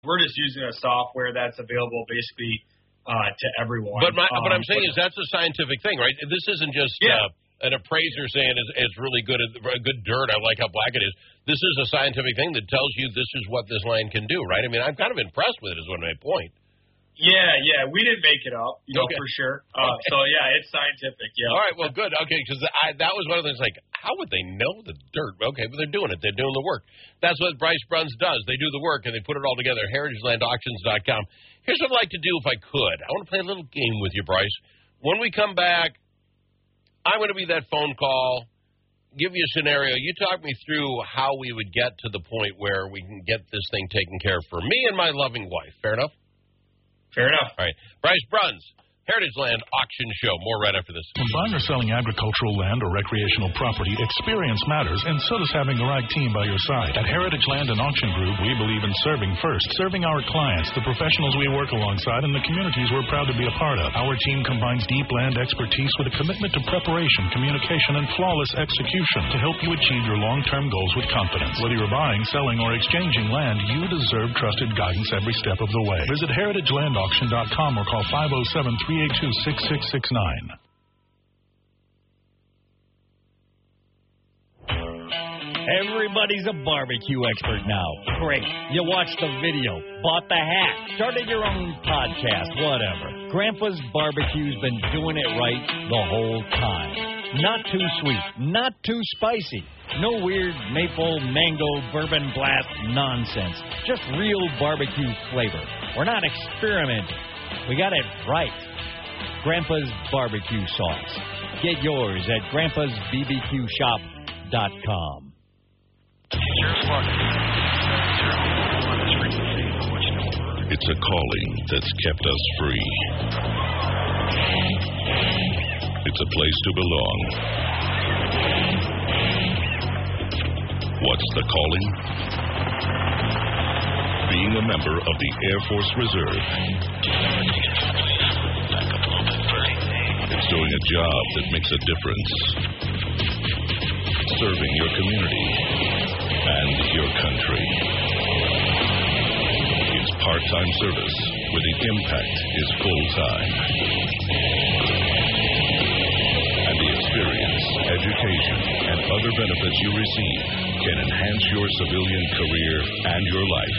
We're just using a software that's available basically to everyone. But what I'm saying is that's a scientific thing, right? This isn't just an appraiser saying it's really good dirt. I like how black it is. This is a scientific thing that tells you this is what this land can do, right? I mean, I'm kind of impressed with it is what my point. Yeah, we didn't make it up, for sure. So, it's scientific, yeah. All right, well, good. Okay, because that was one of the things, like, how would they know the dirt? Okay, but they're doing it. They're doing the work. That's what Bryce Bruns does. They do the work, and they put it all together, heritagelandauctions.com. Here's what I'd like to do if I could. I want to play a little game with you, Bryce. When we come back, I'm going to be that phone call, give you a scenario. You talk me through how we would get to the point where we can get this thing taken care of for me and my loving wife. Fair enough? Fair enough. All right. Bryce Bruns, Heritage Land Auction Show. More right after this. When buying or selling agricultural land or recreational property, experience matters, and so does having the right team by your side. At Heritage Land and Auction Group, we believe in serving first, serving our clients, the professionals we work alongside, and the communities we're proud to be a part of. Our team combines deep land expertise with a commitment to preparation, communication, and flawless execution to help you achieve your long-term goals with confidence. Whether you're buying, selling, or exchanging land, you deserve trusted guidance every step of the way. Visit heritagelandauction.com or call 507-382-6669. Everybody's a barbecue expert now. Great. You watched the video, bought the hat, started your own podcast, whatever. Grandpa's Barbecue's been doing it right the whole time. Not too sweet, not too spicy. No weird maple, mango, bourbon blast nonsense. Just real barbecue flavor. We're not experimenting. We got it right. Grandpa's Barbecue Sauce. Get yours at grandpa'sbbqshop.com. It's a calling that's kept us free. It's a place to belong. What's the calling? Being a member of the Air Force Reserve. It's doing a job that makes a difference. Serving your community and your country. It's part-time service where the impact is full-time. And the experience, education, and other benefits you receive can enhance your civilian career and your life.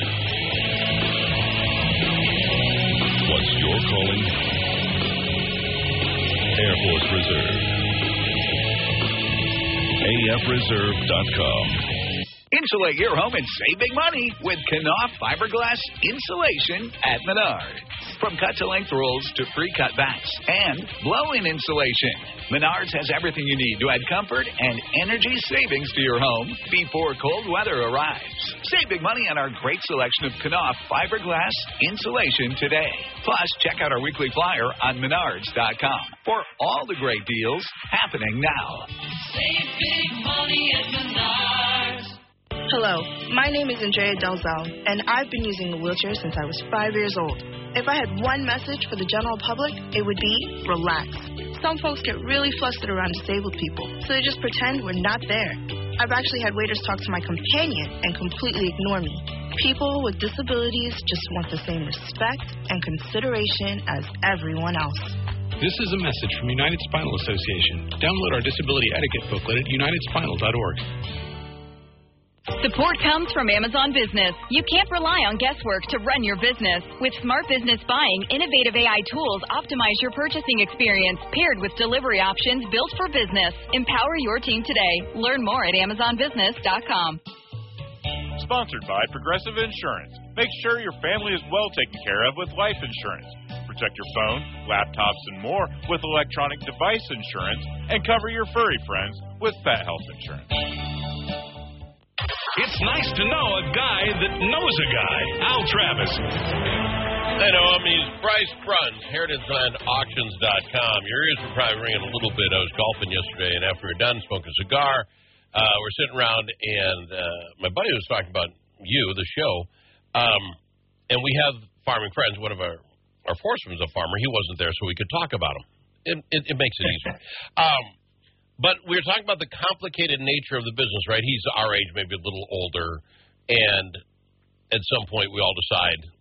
What's your calling? Air Force Reserve. AFReserve.com. Insulate your home and save big money with Knauf fiberglass insulation at Menards. From cut-to-length rolls to pre-cut backs and blow-in insulation, Menards has everything you need to add comfort and energy savings to your home before cold weather arrives. Save big money on our great selection of Knauf fiberglass insulation today. Plus, check out our weekly flyer on Menards.com for all the great deals happening now. Save big money at Menards. Hello, my name is Andrea Delzell, and I've been using a wheelchair since I was 5 years old. If I had one message for the general public, it would be relax. Some folks get really flustered around disabled people, so they just pretend we're not there. I've actually had waiters talk to my companion and completely ignore me. People with disabilities just want the same respect and consideration as everyone else. This is a message from United Spinal Association. Download our disability etiquette booklet at unitedspinal.org. Support comes from Amazon Business. You can't rely on guesswork to run your business. With Smart Business Buying, innovative AI tools optimize your purchasing experience, paired with delivery options built for business. Empower your team today. Learn more at AmazonBusiness.com. Sponsored by Progressive Insurance. Make sure your family is well taken care of with life insurance. Protect your phone, laptops, and more with electronic device insurance, and cover your furry friends with pet health insurance. It's nice to know a guy that knows a guy. Al Travis. Hey, no, he's Bryce Bruns, heritagelandauctions.com. Your ears were probably ringing a little bit. I was golfing yesterday, and after we were done, smoking a cigar, we're sitting around, and my buddy was talking about you, the show, and we have farming friends. One of our foreman's a farmer. He wasn't there, so we could talk about him. It makes it easier. But we were talking about the complicated nature of the business, right? He's our age, maybe a little older, and at some point we all decide